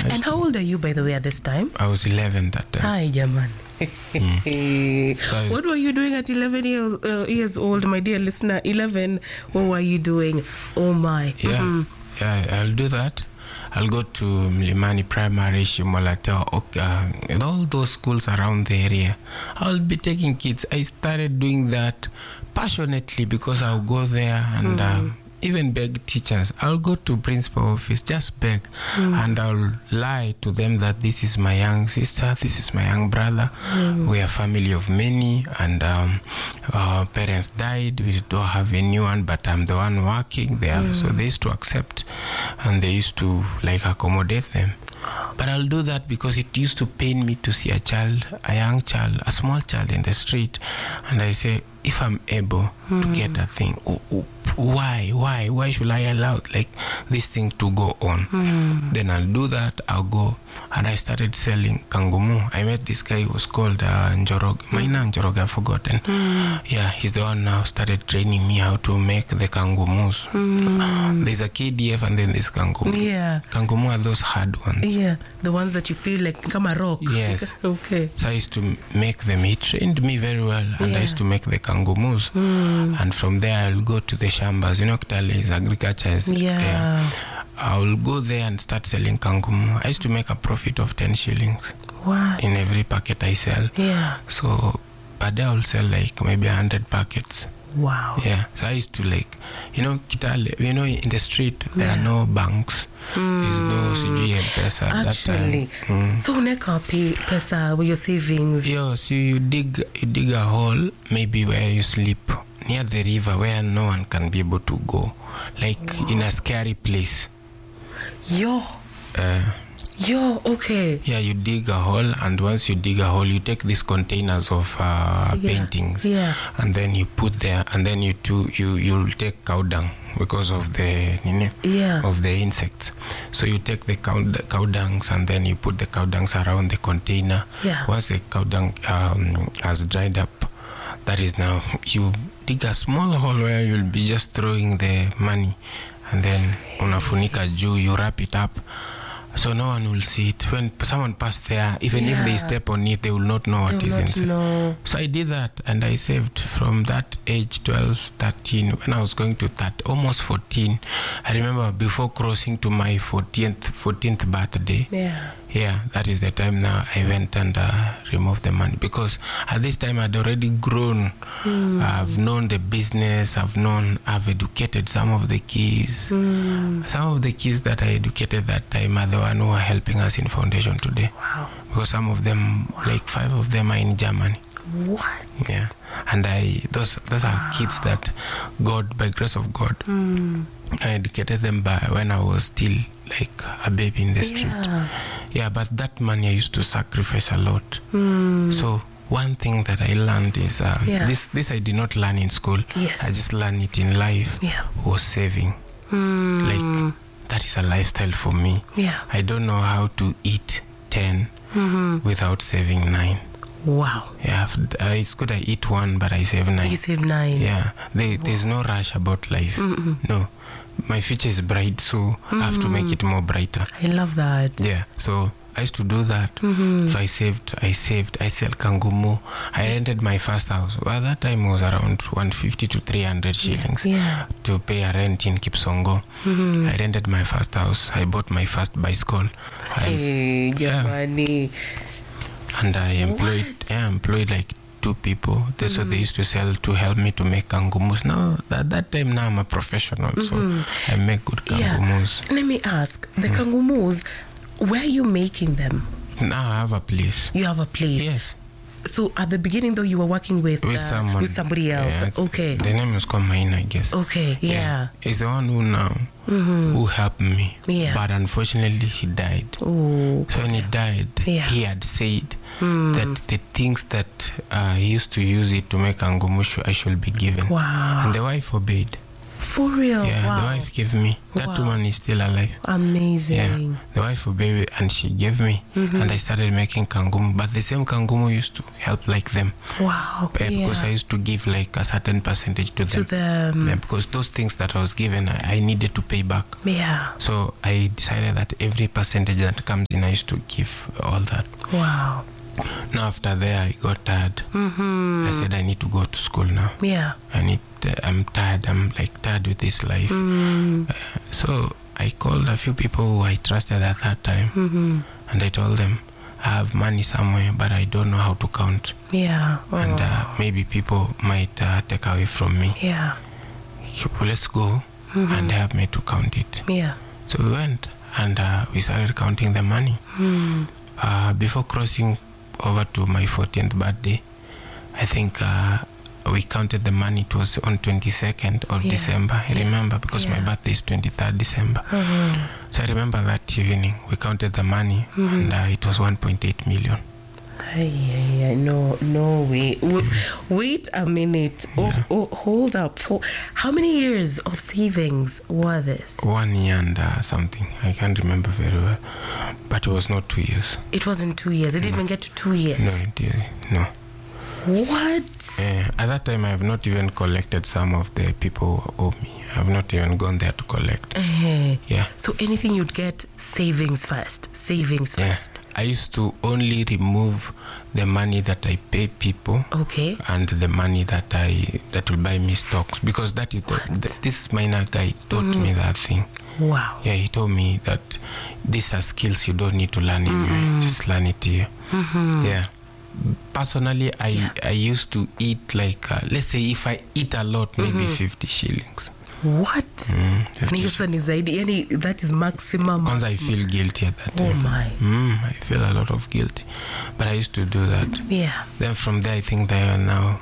And how old are you, by the way, at this time? I was 11 that time. Hi, German. So What were you doing at 11 years old, my dear listener? 11, what were you doing? Oh, my. Yeah, I'll do that. I'll go to Mlimani Primary, Shimolateo, and all those schools around the area. I'll be taking kids. I started doing that passionately because I'll go there and even beg teachers. I'll go to principal office, just beg, and I'll lie to them that this is my young sister, this is my young brother. We are a family of many, and our parents died. We don't have anyone, but I'm the one working. So they used to accept, and they used to accommodate them. But I'll do that because it used to pain me to see a young child, a small child in the street, and I say, if I'm able to get a thing, why should I allow this thing to go on? Then I'll do that. I'll go, and I started selling kangumu. I met this guy who was called Njoroge. Maina Njoroge, I've forgotten. Yeah, he's the one now started training me how to make the kangumus. There's a KDF and then there's kangumu. Yeah. Kangumu are those hard ones. Yeah, the ones that you feel like come a rock. Yes. Okay. So I used to make them. He trained me very well, and I used to make the kangumus. And from there, I'll go to the shambas. You know, Kitale is agriculture. Yeah. I'll go there and start selling kangumu. I used to make a profit of 10 shillings. What? In every packet I sell. Yeah. So per day I'll sell maybe 100 packets. Wow. Yeah. So I used to Kitale, in the street there are no banks. There's no CG M-Pesa at Actually, that time. so uneka pesa with your savings. Yeah, so you dig a hole maybe where you sleep near the river where no one can be able to go, in a scary place. Yo, okay. Yeah, you dig a hole, and once you dig a hole, you take these containers of paintings, and then you put there, and then you'll take cow dung because of the of the insects. So you take the cow dungs, and then you put the cow dungs around the container. Yeah. Once the cow dung has dried up, that is now you dig a small hole where you'll be just throwing the money, and then unafunika juu, you wrap it up. So no one will see it. When someone pass there, even if they step on it, they will not know what is inside. So I did that, and I saved from that age, 12, 13, when I was going to almost 14. I remember before crossing to my 14th birthday. Yeah, that is the time now I went and removed the money, because at this time I'd already grown. I've known the business. I've educated some of the kids. Some of the kids that I educated that time are the one who are helping us in foundation today. Wow. Because some of them, 5 of them, are in Germany. What? Yeah. And those are kids that God, by grace of God, I educated them when I was still a baby in the street. Yeah, but that money I used to sacrifice a lot. So one thing that I learned is this I did not learn in school. Yes. I just learned it in life. Was saving. That is a lifestyle for me. Yeah. I don't know how to eat 10 without saving 9. Wow. Yeah, it's good I eat 1, but I save 9. You save 9. Yeah, there's no rush about life. No, my future is bright, so I have to make it more brighter. I love that. Yeah, so I used to do that. So I saved. I sell kangumu. I rented my first house. Well, that time was around 150 to 300 shillings to pay a rent in Kipsongo. I rented my first house. I bought my first bicycle. Money. And I employed 2 people. That's what they used to sell to help me to make kangumus. Now, at that time, now I'm a professional, so I make good kangumus. Yeah. Let me ask, the kangumus, where are you making them? Now I have a place. You have a place? Yes. So at the beginning, though, you were working with somebody else. Yeah. Okay. The name is called Maina, I guess. Okay, yeah. He's the one who now who helped me. Yeah. But unfortunately, he died. Oh. So when he died, he had said that the things that he used to use it to make angumushu, I should be given. Wow. And the wife obeyed. For real? Yeah, Wow. the wife gave me. That Wow. woman is still alive. Amazing. Yeah, the wife of baby, and she gave me, and I started making kangumu. But the same kangumu used to help like them. Wow. Because I used to give like a certain percentage to them. Yeah, because those things that I was given, I needed to pay back. Yeah. So I decided that every percentage that comes in, I used to give all that. Wow. Now after there, I got tired. I said I need to go to school now. Yeah. I'm tired. I'm like tired with this life. So I called a few people who I trusted at that time, and I told them I have money somewhere, but I don't know how to count. Yeah. And maybe people might take away from me. Yeah. Let's go and help me to count it. Yeah. So we went and we started counting the money. Before crossing over to my 14th birthday, I think we counted the money. It was on 22nd of December. I remember because my birthday is 23rd December. So I remember that evening we counted the money, and it was 1.8 million. No way. Wait a minute. Hold up. How many years of savings were this? 1 year and something. I can't remember very well, but it was not 2 years. It wasn't 2 years. It didn't even get to 2 years. No, it didn't. No. What? At that time, I have not even collected some of the people who owe me. I have not even gone there to collect. Yeah. So anything you'd get, savings first. Savings first. I used to only remove the money that I pay people. Okay. And the money that will buy me stocks, because that is this minor guy taught me that thing. Wow. Yeah, he told me that these are skills you don't need to learn anyway. Just learn it here. Yeah. Personally, I used to eat like, let's say if I eat a lot, maybe 50 shillings. What? That is maximum. Once I feel guilty at that time. Oh my. I feel a lot of guilty. But I used to do that. Yeah. Then from there, I think they are now,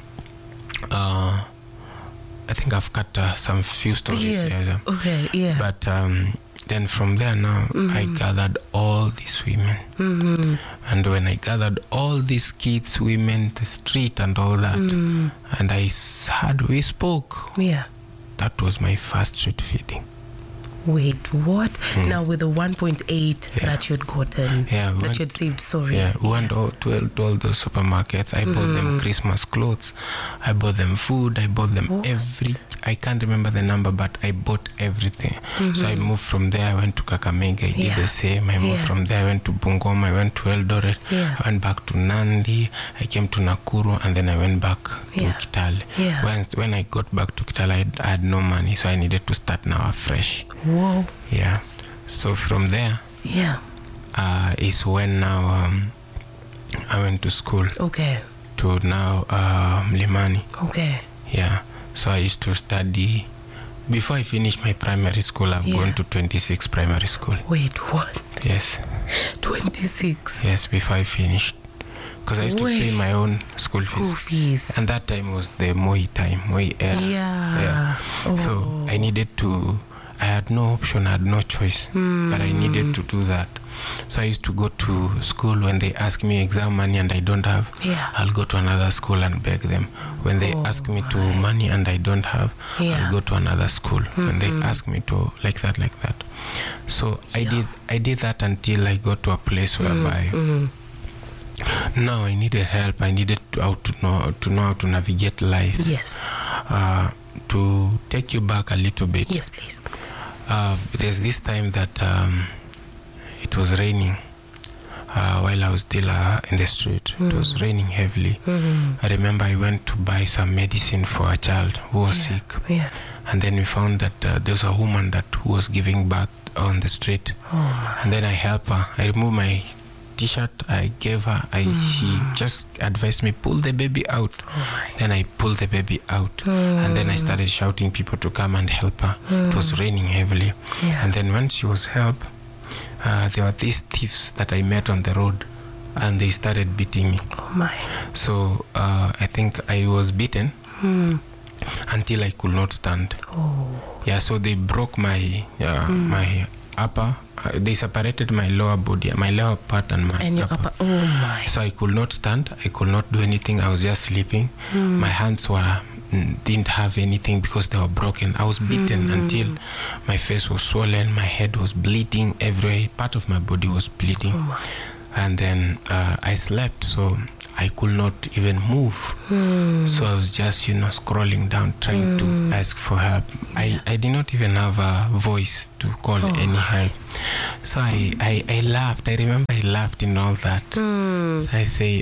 I think I've cut some few stories. Yes. Okay, yeah. But then from there now, I gathered all these women. And when I gathered all these kids, women, the street and all that, and we spoke. Yeah. That was my first street feeding. Wait, what? Now with the 1.8 that you'd gotten, that you'd saved, we went to all those supermarkets. I bought them Christmas clothes. I bought them food. I bought them I can't remember the number, but I bought everything. So I moved from there. I went to Kakamega. I did the same. I moved from there. I went to Bungoma. I went to Eldoret. I went back to Nandi. I came to Nakuru, and then I went back to Kitale. When I got back to Kitale, I had no money, so I needed to start now afresh. Whoa. Yeah. So from there, is when now I went to school. Okay. To now Mlimani. Okay. Yeah. So I used to study. Before I finished my primary school, I've gone to 26 primary school. Wait, what? Yes. 26? Yes, before I finished. Because I used to pay my own school fees. And that time was the Moi time, Moi era. Yeah. So I needed to, I had no option, I had no choice. But I needed to do that. So I used to go to school. When they ask me exam money and I don't have, I'll go to another school and beg them. When they ask me to money and I don't have, I'll go to another school. When they ask me to like that. So I did that until I got to a place whereby now I needed help. I needed to know how to navigate life. Yes. To take you back a little bit. Yes, please. There's this time that it was raining while I was still in the street. It was raining heavily. I remember I went to buy some medicine for a child who was sick. And then we found that there was a woman who was giving birth on the street. And then I helped her. I removed my t-shirt, I gave her. She just advised me, pull the baby out. Then I pulled the baby out. And then I started shouting people to come and help her. It was raining heavily. And then when she was helped, there were these thieves that I met on the road, and they started beating me. So I think I was beaten until I could not stand. So they broke my my upper. They separated my lower body, my lower part, and my upper. So I could not stand. I could not do anything. I was just sleeping. My hands were didn't have anything because they were broken. I was beaten until my face was swollen, my head was bleeding everywhere, part of my body was bleeding. And then I slept, so I could not even move. So I was just, scrolling down, trying to ask for help. I did not even have a voice to call any help. So I laughed. I remember I laughed in all that. So I say,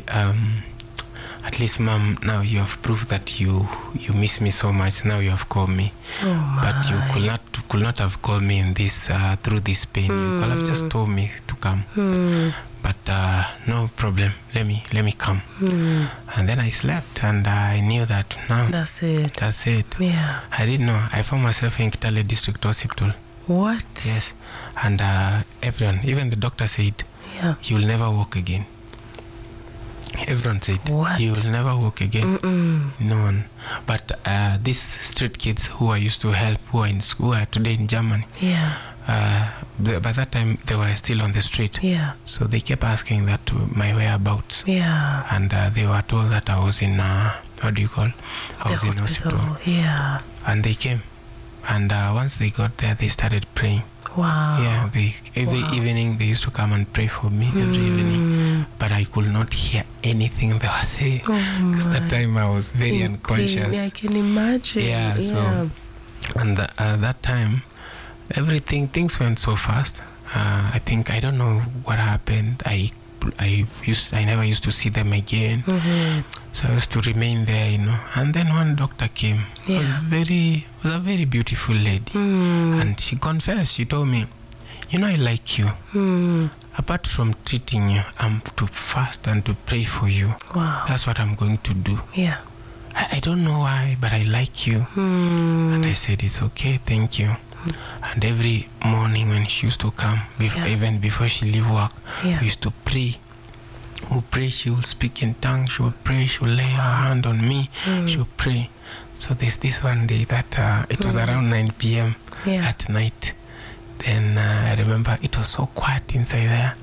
at least, Mom, now you have proved that you miss me so much. Now you have called me. But you could not have called me in this through this pain. You could have just told me to come. But no problem. Let me come. And then I slept, and I knew that now. That's it. Yeah. I didn't know. I found myself in Kitale District Hospital. What? Yes. And everyone, even the doctor said, you will never walk again. Everyone said, what? You will never walk again. No one. But these street kids who I used to help, who are in school, are today in Germany. Yeah. By that time, they were still on the street. Yeah. So they kept asking that my whereabouts. Yeah. And they were told that I was in, what do you call? I was in hospital. Yeah. And they came. And once they got there, they started praying. Wow. Yeah, every evening they used to come and pray for me every evening. But I could not hear anything they were saying. Because that time I was very unconscious. Yeah, I can imagine. Yeah, so, and that time, things went so fast. I think, I don't know what happened. I never used to see them again. So I used to remain there, And then one doctor came. Yeah. Was a very beautiful lady. And she confessed. She told me, I like you. Apart from treating you, I'm to fast and to pray for you. Wow. That's what I'm going to do. Yeah. I don't know why, but I like you. And I said, it's okay, thank you. And every morning when she used to come, even before she leave work, we used to pray. We'll pray, she will speak in tongues, she will pray, she will lay her hand on me, she will pray. So there's this one day that it was around 9 p.m. at night. Then I remember it was so quiet inside there.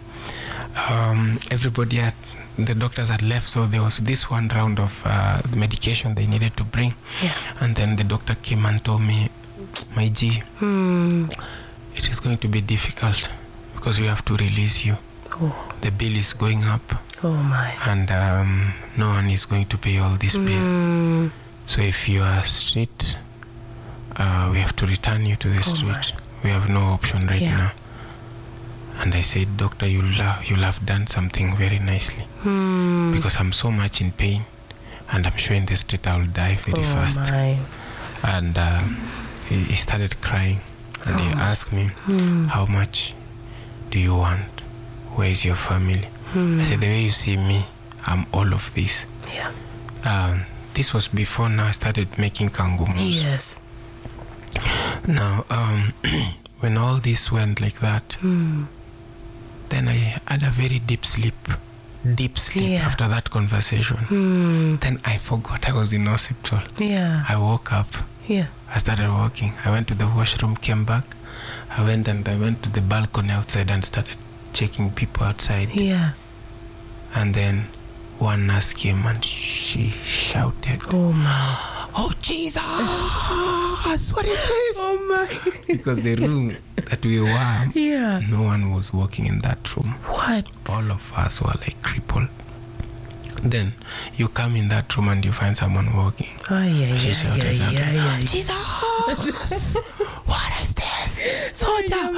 Everybody the doctors had left, so there was this one round of medication they needed to bring. And then the doctor came and told me, my G, it is going to be difficult because we have to release you. The bill is going up. And no one is going to pay all this bill. So if you are street, we have to return you to the street. We have no option right now. And I said, Doctor, you'll have done something very nicely. Because I'm so much in pain. And I'm sure in the street I will die very fast. And he started crying. And he asked me, how much do you want? Where is your family? I said, the way you see me, I'm all of this. This was before now I started making kangumos. Yes. Now, when all this went like that, then I had a very deep sleep after that conversation. Then I forgot I was in hospital. I woke up. I started walking. I went to the washroom, came back. I went to the balcony outside and started checking people outside. And then one nurse came and she shouted, oh Jesus, what is this? Oh my. Because the room that we were, no one was walking in that room. What? All of us were like crippled. Then you come in that room and you find someone walking. She shouted, Jesus, what is this? Soldier,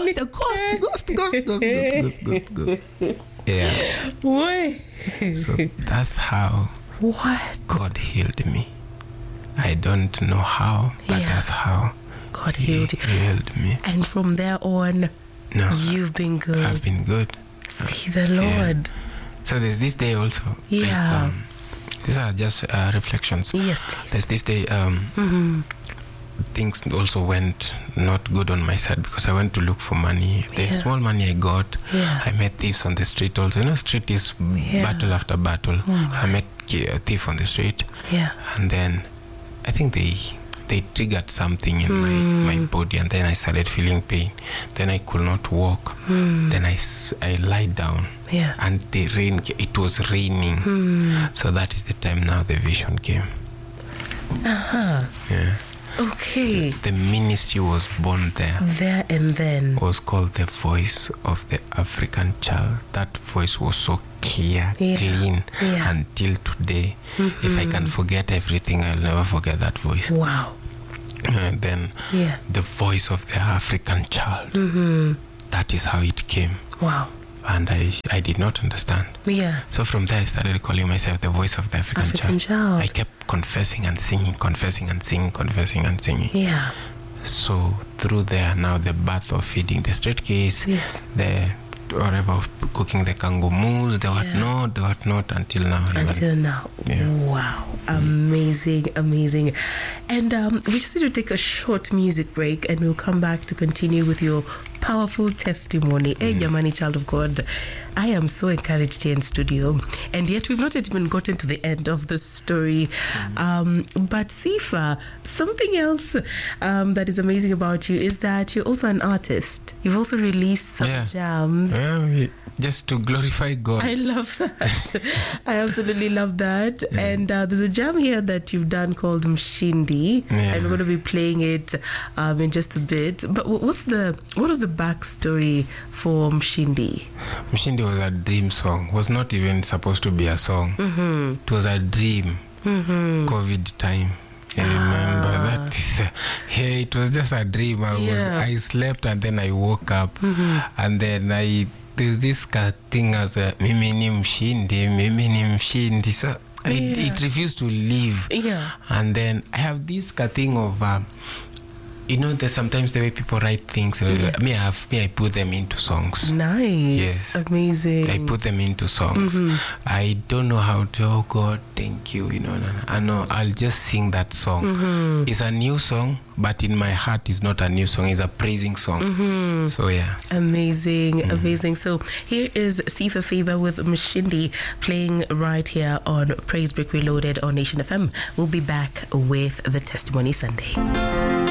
ghost. Yeah. What? So that's how God healed me. I don't know how, but that's how God healed me. And from there on, you've been good. I've been good. See the Lord. So there's this day also. These are just reflections. Yes, please. There's this day, things also went not good on my side because I went to look for money. The small money I got, I met thieves on the street also. Street is battle after battle. I met a thief on the street. And then I think they triggered something in my body, and then I started feeling pain. Then I could not walk. Then I lied down. And it was raining. So that is the time now the vision came. Yeah. Okay. The ministry was born there. There and then. Was called the Voice of the African Child. That voice was so clear, clean, until today. If I can forget everything, I'll never forget that voice. Wow. And then the voice of the African child. That is how it came. Wow. And I did not understand. Yeah. So from there I started calling myself the voice of the African child. I kept confessing and singing, confessing and singing, confessing and singing. Yeah. So through there now the birth of feeding the straight kids, the whatever of cooking the kangumus, the whatnot until now. Until now. Yeah. Wow. Amazing, amazing. And we just need to take a short music break and we'll come back to continue with your powerful testimony. Hey, Jamani, child of God, I am so encouraged here in studio, and yet we've not even gotten to the end of the story. But Sifa, something else that is amazing about you is that you're also an artist. You've also released some jams. Just to glorify God. I love that. I absolutely love that. And there's a jam here that you've done called Mshindi, and we're going to be playing it in just a bit. But what was the backstory for Mshindi? Mshindi was a dream song. It was not even supposed to be a song. It was a dream. COVID time. I remember that. It was just a dream. I slept and then I woke up, and then there's this thing as a mimi ni mshindi. So it refused to leave. And then I have this thing of there's sometimes the way people write things. I put them into songs. Nice. Yes. Amazing. I put them into songs. I don't know how to. Oh God, thank you. I know. I'll just sing that song. It's a new song, but in my heart, it's not a new song. It's a praising song. So yeah. Amazing, amazing. So here is Sifa Favor with Mshindi playing right here on Praise Break Reloaded on Nation FM. We'll be back with the Testimony Sunday.